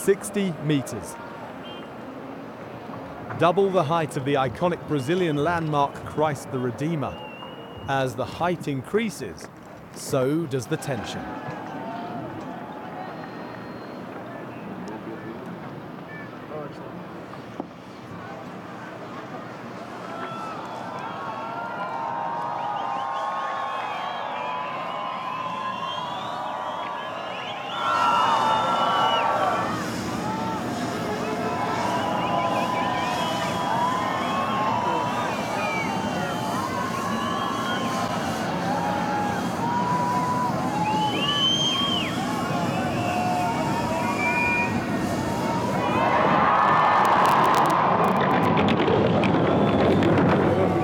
60 meters. Double the height of the iconic Brazilian landmark Christ the Redeemer. As the height increases, so does the tension.